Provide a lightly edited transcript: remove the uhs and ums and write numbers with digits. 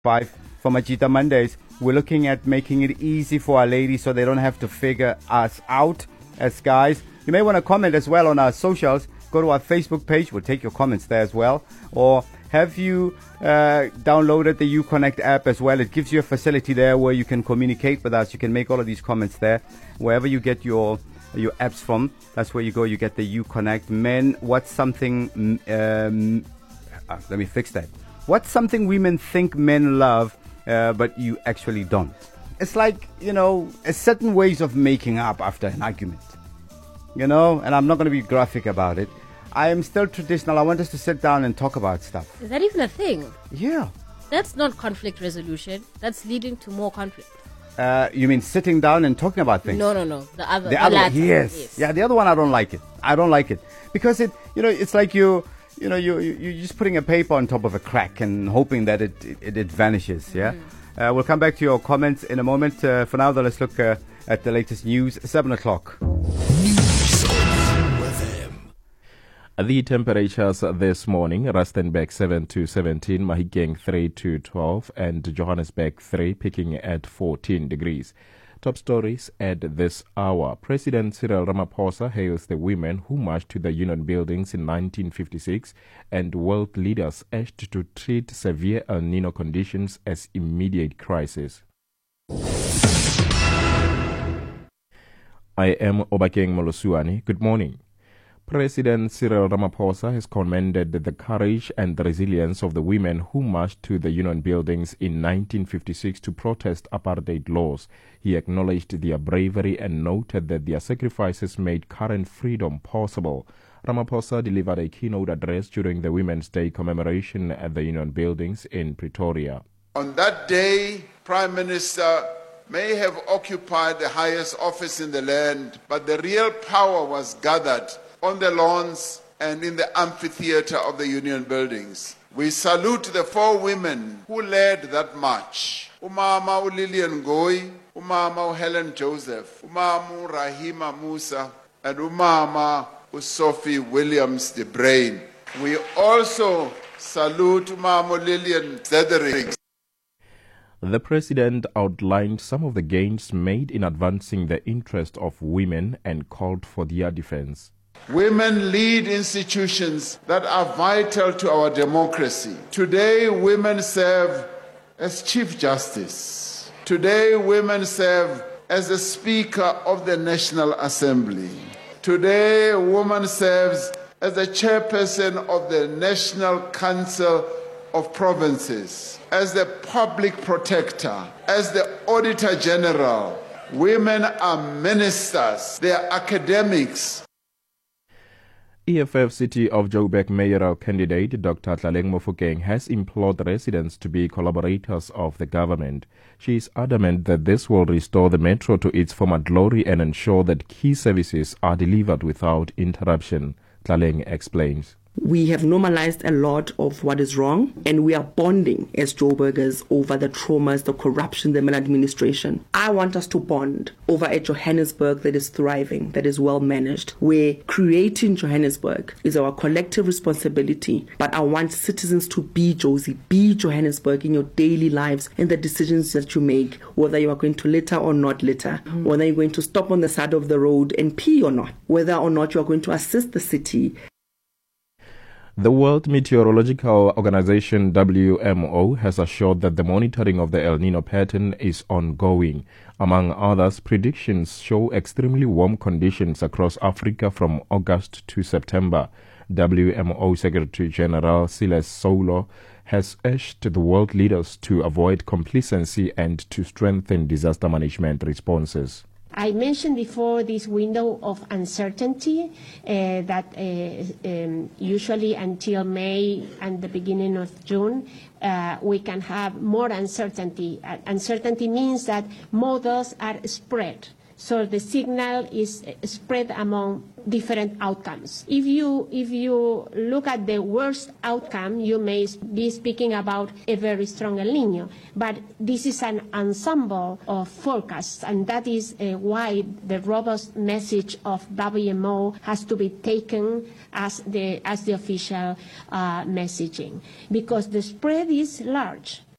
5 for Majita Mondays. We're looking at making it easy for our ladies so they don't have to figure us out as guys. You may want to comment as well on our socials. Go to our Facebook page. We'll take your comments there as well. Or have you downloaded the Uconnect app as well? It gives you a facility there where you can communicate with us. You can make all of these comments there. Wherever you get your apps from, that's where you go. You get the Uconnect. Men, what's something... let me fix that. What's something women think men love, but you actually don't? It's like, a certain ways of making up after an argument. And I'm not going to be graphic about it. I am still traditional. I want us to sit down and talk about stuff. Is that even a thing? Yeah. That's not conflict resolution. That's leading to more conflict. You mean sitting down and talking about things? No. The other one, yes. Yeah, the other one I don't like it. I don't like it. Because it's like you're just putting a paper on top of a crack and hoping that it vanishes, yeah? We'll come back to your comments in a moment. For now, though, let's look at the latest news, 7 o'clock. The temperatures this morning, Rustenburg 7 to 17, Mahikeng 3 to 12, and Johannesburg 3 peaking at 14 degrees. Top stories at this hour. President Cyril Ramaphosa hails the women who marched to the Union buildings in 1956, and world leaders urged to treat severe El Nino conditions as immediate crisis. I am Obakeng Molosuani. Good morning. President Cyril Ramaphosa has commended the courage and the resilience of the women who marched to the Union buildings in 1956 to protest apartheid laws. He acknowledged their bravery and noted that their sacrifices made current freedom possible. Ramaphosa delivered a keynote address during the Women's Day commemoration at the Union buildings in Pretoria. On that day, Prime Minister may have occupied the highest office in the land, but the real power was gathered on the lawns and in the amphitheater of the Union buildings. We salute the 4 women who led that march. Umama Lillian Goy, Umama Helen Joseph, Umama Rahima Musa, and Umama Sophie Williams de Brain. We also salute Umama Lillian Zedering. The president outlined some of the gains made in advancing the interest of women and called for their defense. Women lead institutions that are vital to our democracy. Today, women serve as Chief Justice. Today, women serve as the Speaker of the National Assembly. Today, a woman serves as the Chairperson of the National Council of Provinces, as the Public Protector, as the Auditor General. Women are ministers, they are academics. EFF City of Joburg mayoral candidate Dr. Tlaleng Mofokeng has implored residents to be collaborators of the government. She is adamant that this will restore the metro to its former glory and ensure that key services are delivered without interruption. Tlaleng explains. We have normalized a lot of what is wrong, and we are bonding as Joburgers over the traumas, the corruption, the maladministration. I want us to bond over a Johannesburg that is thriving, that is well managed, where creating Johannesburg is our collective responsibility. But I want citizens to be Josie, be Johannesburg in your daily lives and the decisions that you make, whether you are going to litter or not litter, whether you're going to stop on the side of the road and pee or not, whether or not you are going to assist the city. The World Meteorological Organization WMO has assured that the monitoring of the El Nino pattern is ongoing. Among others, predictions show extremely warm conditions across Africa from August to September. WMO Secretary General Silas Solo has urged the world leaders to avoid complacency and to strengthen disaster management responses. I mentioned before this window of uncertainty that usually until May and the beginning of June, we can have more uncertainty. Uncertainty means that models are spread. So the signal is spread among different outcomes. If you look at the worst outcome, you may be speaking about a very strong El Nino. But this is an ensemble of forecasts, and that is why the robust message of WMO has to be taken as the official messaging, because the spread is large.